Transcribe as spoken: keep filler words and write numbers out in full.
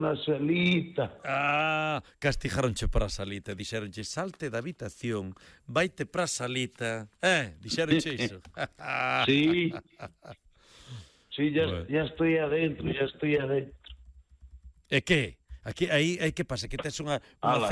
na salita. Ah, castigaronche para a salita, dixeronche salte da habitación, vaite para a salita. Eh, dixeronche iso. Sí. Sí, ya, Bueno. ya estoy adentro, ya estoy adentro. E que? Aquí aí aí que pasa? Que tes unha unha Ala.